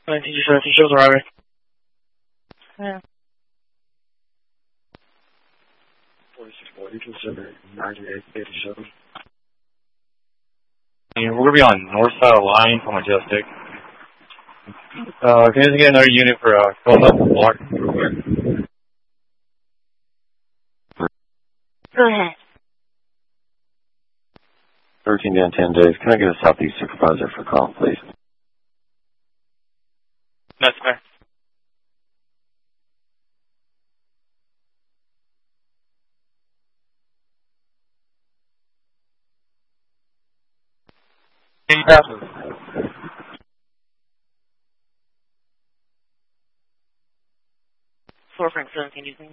Shows arriving. Yeah. 4640, consider 9887. We're going to be on north side of line for Majestic. Can you just get another unit for close up the block? Go ahead. 13 down 10 days. Can I get a southeast supervisor for call, please? That's fair. Floor Frank 17, using.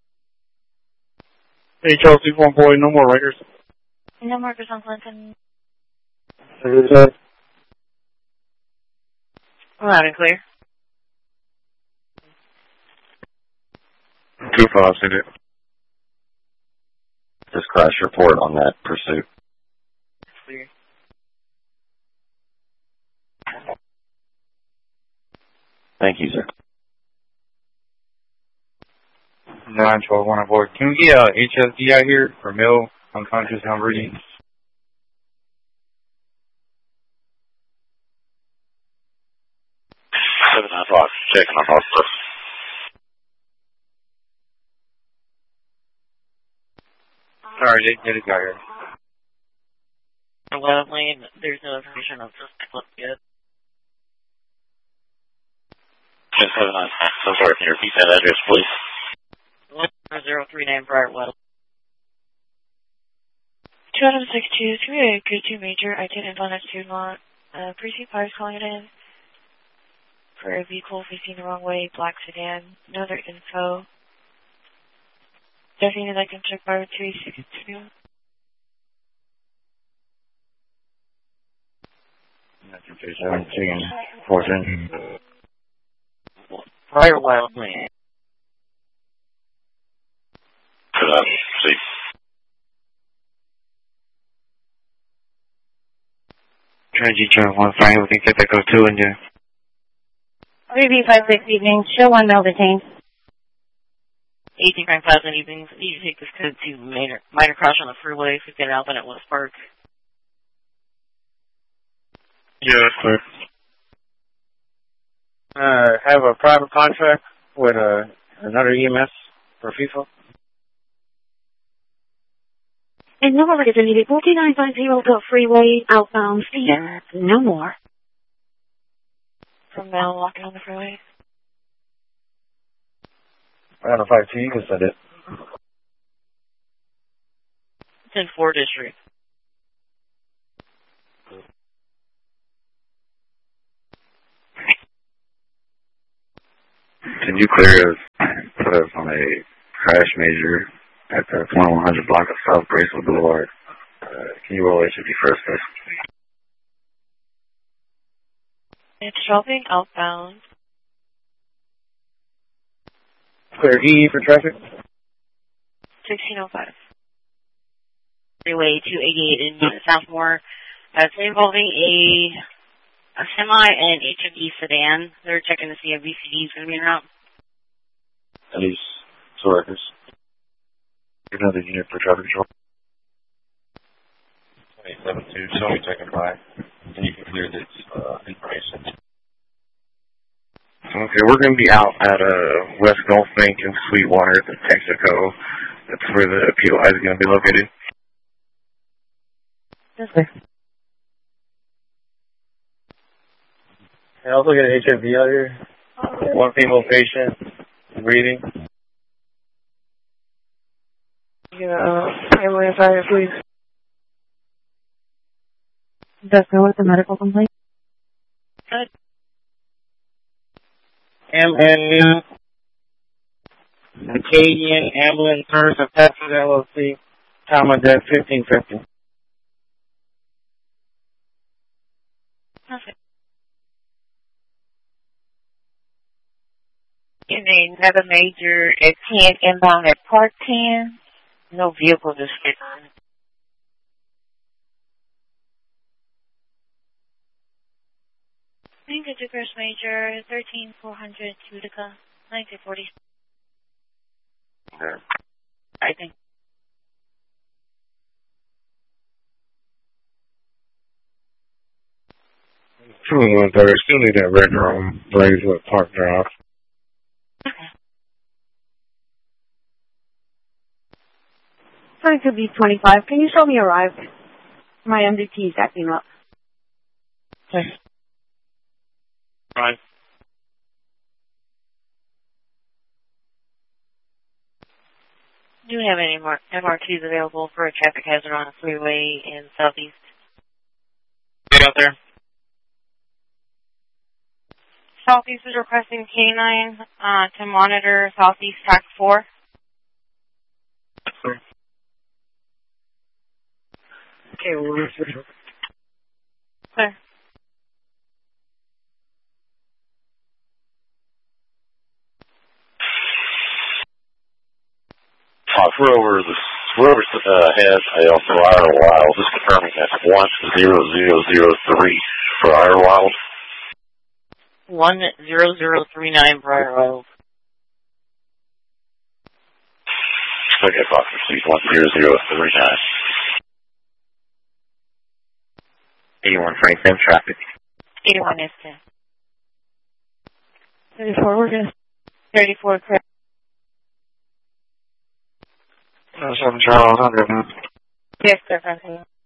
Hey, Charles, 2-1 boy, no more Raiders. No markers on Clinton. Loud and clear. 2-5, send it. Just crash report on that pursuit. Clear. Thank you, sir. 9-12-1 aboard. Can we get HSD out here for Mill, unconscious, and breathing? 7-9 Fox, checking on hospital. Sorry, they just got here. Well, Lane, there's no information of this clip yet. 7-9, so sorry, can you repeat that address, please? 039 Briar Well. 262 K2 Major, I did inbound at student lot. Precinct 5 is calling it in for a vehicle facing the wrong way, black sedan. No other info. Definitely I can check by 362. That's 17, 14. Briar Wild Lane. See. Trying to find we can get that go 2 in there. 3B56 evening, show 1 Mel detained. 18 Crime Plaza evenings. You take this code to minor crash on the freeway, 15 Alpine at West Park. Yeah, that's clear. Have a private contract with another EMS for FIFA. And no more is needed. 4950 to freeway, outbound, feeder. No more. From Mel walking on the freeway. I got a 5T, you can send it. It's in 4 District. Can you clear us, put us on a crash major at the 2100 block of South Bracewell Boulevard? Can you roll HFD first, please? It's shopping outbound. Clear EE for traffic. 1605. Freeway 288 in Southmore. It's involving a semi and HME sedan. They're checking to see if VCD is going to be en route. At least 2 records. Another unit for traffic control. 2872, show me checking by. And you can clear this information. Okay, we're going to be out at West Gulf Bank in Sweetwater at the Texaco. That's where the POI is going to be located. Yes, sir. And also get an HFV out here. 1 female patient, breathing. Family and fire, please. Does go with the medical complaint? Good. MNU, Acadian Ambulance Service of Texas LLC, time of death 1550. Okay. In another major at 10 inbound at Park 10. No vehicle description. morning. Good to First Major 13400 Utica 1940. Yeah. I think. 2130. Still need that record on Brazewood Park Drive. Okay. 22B25. Can you show me arrived? My MDT is acting up. Okay. Right. Do we have any more MRTs available for a traffic hazard on a freeway in Southeast? Get out there. Southeast is requesting K9 to monitor Southeast Track 4. Okay, well, Clear. Whoever has for Idlewild, just confirming that's 10003 for Idlewild. 10039 Briar Road. Okay, Fox proceed 10039. 81 Franklin traffic. 81 is 10. 34, we're good. 34 clear. 7 Charles, 100 now. Yes, sir.